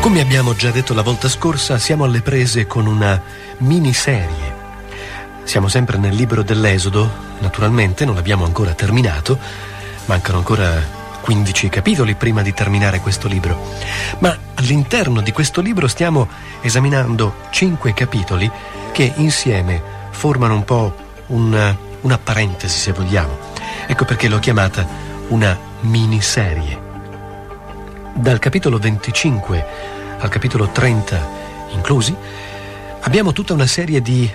Come abbiamo già detto la volta scorsa, siamo alle prese con una miniserie. Siamo sempre nel libro dell'Esodo, naturalmente non l'abbiamo ancora terminato, mancano ancora 15 capitoli prima di terminare questo libro. Ma all'interno di questo libro stiamo esaminando 5 capitoli che insieme formano un po' una parentesi, se vogliamo. Ecco perché l'ho chiamata una miniserie. Dal capitolo 25 al capitolo 30 inclusi, abbiamo tutta una serie di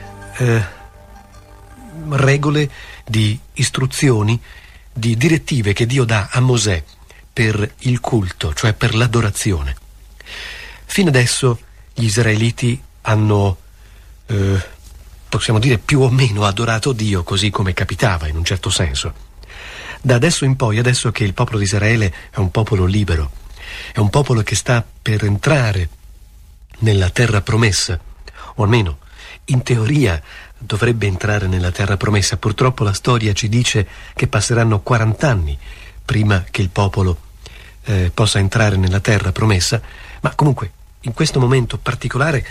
regole, di istruzioni, di direttive che Dio dà a Mosè per il culto, cioè per l'adorazione. Fino adesso gli israeliti hanno, possiamo dire, più o meno adorato Dio così come capitava, in un certo senso. Da adesso in poi, adesso che il popolo di Israele è un popolo libero, è un popolo che sta per entrare nella terra promessa, o almeno in teoria dovrebbe entrare nella terra promessa. Purtroppo la storia ci dice che passeranno 40 anni prima che il popolo possa entrare nella terra promessa, ma comunque in questo momento particolare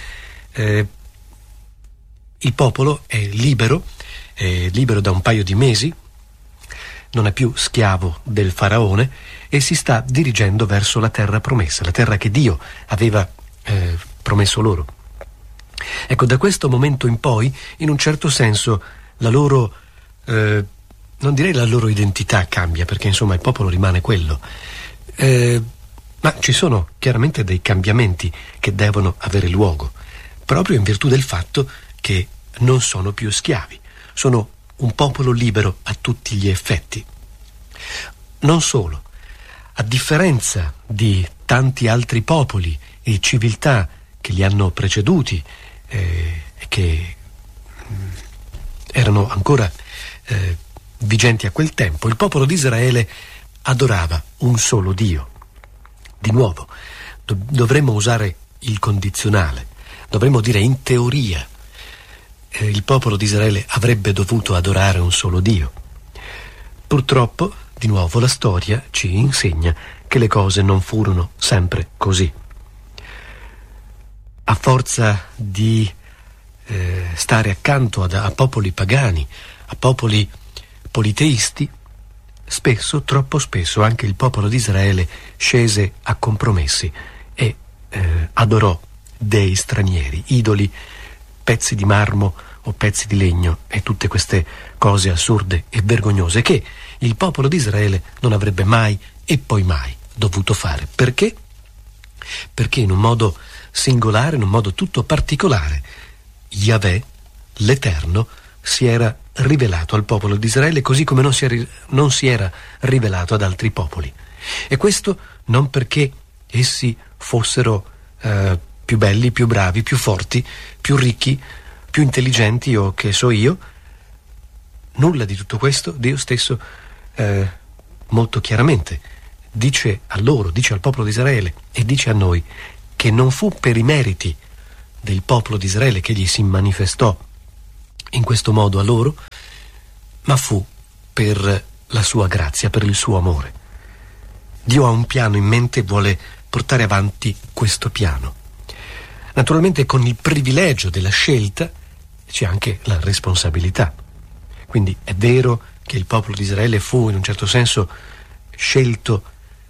il popolo è libero da un paio di mesi, non è più schiavo del faraone e si sta dirigendo verso la terra promessa, la terra che Dio aveva promesso loro. Ecco, da questo momento in poi, in un certo senso, la loro, non direi la loro identità cambia, perché insomma il popolo rimane quello, ma ci sono chiaramente dei cambiamenti che devono avere luogo, proprio in virtù del fatto che non sono più schiavi, sono un popolo libero a tutti gli effetti. Non solo, a differenza di tanti altri popoli e civiltà che li hanno preceduti e che erano ancora vigenti a quel tempo, il popolo di Israele adorava un solo Dio. Di nuovo, dovremmo usare il condizionale, dovremmo dire in teoria il popolo di Israele avrebbe dovuto adorare un solo Dio. Purtroppo, di nuovo, la storia ci insegna che le cose non furono sempre così. A forza di stare accanto a popoli pagani, a popoli politeisti, spesso, troppo spesso, anche il popolo di Israele scese a compromessi e adorò dei stranieri, idoli, pezzi di marmo o pezzi di legno e tutte queste cose assurde e vergognose che il popolo di Israele non avrebbe mai e poi mai dovuto fare. Perché? Perché in un modo singolare, in un modo tutto particolare, Yahweh, l'Eterno, si era rivelato al popolo di Israele così come non si era rivelato ad altri popoli. E questo non perché essi fossero più belli, più bravi, più forti, più ricchi, più intelligenti o che so io. Nulla di tutto questo. Dio stesso molto chiaramente dice a loro, dice al popolo di Israele e dice a noi che non fu per i meriti del popolo di Israele che egli si manifestò in questo modo a loro, ma fu per la sua grazia, per il suo amore. Dio ha un piano in mente e vuole portare avanti questo piano. Naturalmente con il privilegio della scelta c'è anche la responsabilità. Quindi è vero che il popolo di Israele fu in un certo senso scelto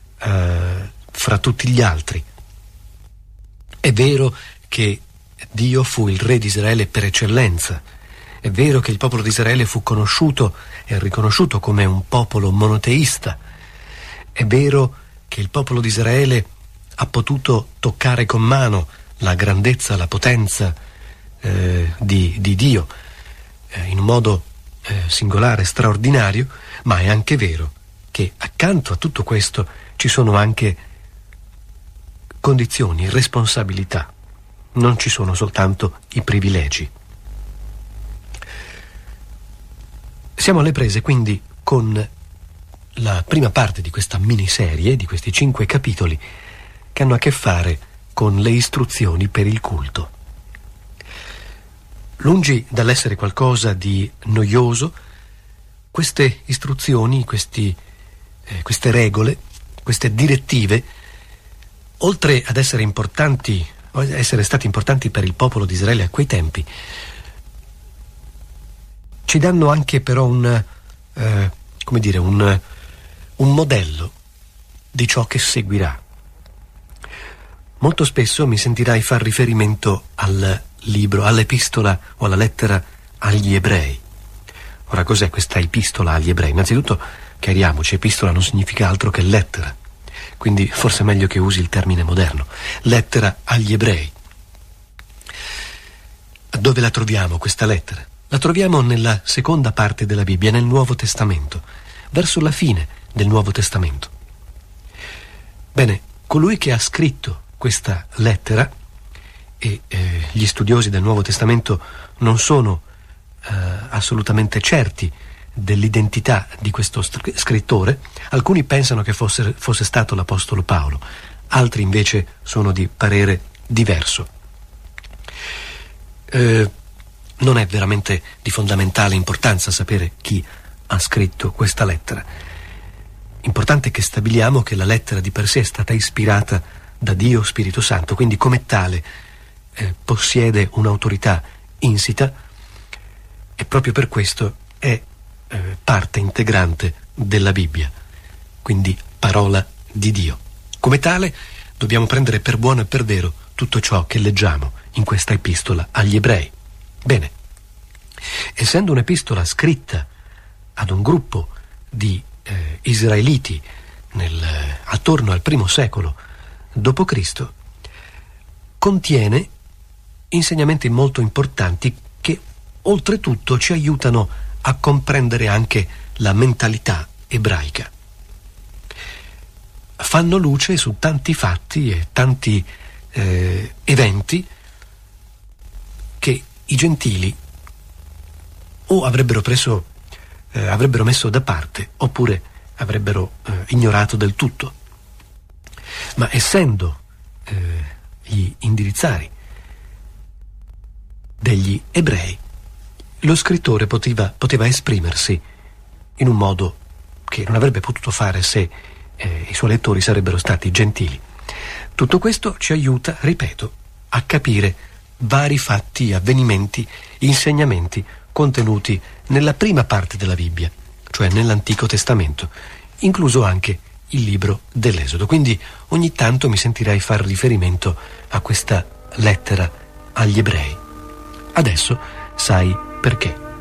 fra tutti gli altri. È vero che Dio fu il re di Israele per eccellenza. È vero che il popolo di Israele fu conosciuto e riconosciuto come un popolo monoteista. È vero che il popolo di Israele ha potuto toccare con mano la grandezza, la potenza di Dio in un modo singolare, straordinario, ma è anche vero che accanto a tutto questo ci sono anche condizioni, responsabilità. Non ci sono soltanto i privilegi. Siamo alle prese quindi con la prima parte di questa miniserie, di questi 5 capitoli, che hanno a che fare con le istruzioni per il culto. Lungi dall'essere qualcosa di noioso, queste istruzioni, queste regole, queste direttive oltre ad essere importanti, essere stati importanti per il popolo di Israele a quei tempi, ci danno anche però un modello di ciò che seguirà. Molto spesso mi sentirai far riferimento al libro, all'epistola o alla lettera agli ebrei. Ora, cos'è questa epistola agli ebrei? Innanzitutto, chiariamoci, epistola non significa altro che lettera, quindi forse è meglio che usi il termine moderno. Lettera agli ebrei. Dove la troviamo questa lettera? La troviamo nella seconda parte della Bibbia, nel Nuovo Testamento, verso la fine del Nuovo Testamento. Bene, colui che ha scritto questa lettera, e gli studiosi del Nuovo Testamento non sono assolutamente certi dell'identità di questo scrittore. Alcuni pensano che fosse stato l'Apostolo Paolo, altri invece sono di parere diverso. Non è veramente di fondamentale importanza sapere chi ha scritto questa lettera. Importante è che stabiliamo che la lettera di per sé è stata ispirata da Dio Spirito Santo, quindi come tale possiede un'autorità insita e proprio per questo è parte integrante della Bibbia, quindi parola di Dio. Come tale dobbiamo prendere per buono e per vero tutto ciò che leggiamo in questa epistola agli ebrei. Bene, essendo un'epistola scritta ad un gruppo di israeliti attorno al primo secolo d.C., contiene insegnamenti molto importanti che oltretutto ci aiutano a comprendere anche la mentalità ebraica. Fanno luce su tanti fatti e tanti eventi che i gentili o avrebbero messo da parte oppure avrebbero ignorato del tutto. Ma essendo gli indirizzari degli ebrei, lo scrittore poteva esprimersi in un modo che non avrebbe potuto fare se i suoi lettori sarebbero stati gentili. Tutto questo ci aiuta, ripeto, a capire vari fatti, avvenimenti, insegnamenti contenuti nella prima parte della Bibbia, cioè nell'Antico Testamento, incluso anche il libro dell'Esodo. Quindi ogni tanto mi sentirai far riferimento a questa lettera agli ebrei. Adesso sai perché.